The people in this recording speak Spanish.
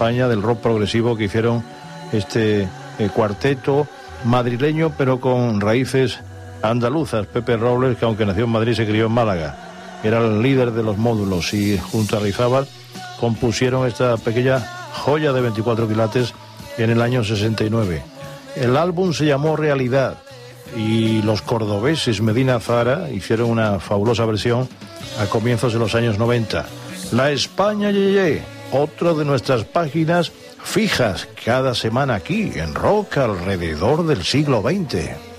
España, del rock progresivo que hicieron este cuarteto madrileño, pero con raíces andaluzas. Pepe Robles, que aunque nació en Madrid, se crió en Málaga, era el líder de los módulos, y junto a Rizábal compusieron esta pequeña joya de 24 quilates en el año 69. El álbum se llamó Realidad, y los cordobeses Medina Zara hicieron una fabulosa versión a comienzos de los años 90. La España Yeye, otra de nuestras páginas fijas cada semana aquí en Rock alrededor del siglo XX.